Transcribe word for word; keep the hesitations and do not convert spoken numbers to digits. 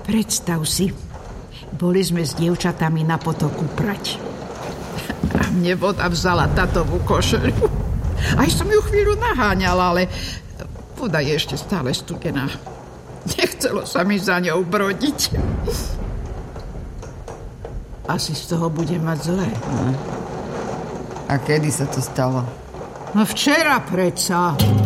Predstav si, boli sme s dievčatami na potoku prať. A mne voda vzala tatovú košeľu. Aj som ju chvíľu naháňala, ale voda je ešte stále studená. Nechcelo sa mi za ňou brodiť. Asi z toho bude mať zle. A kedy sa to stalo? No včera predsa.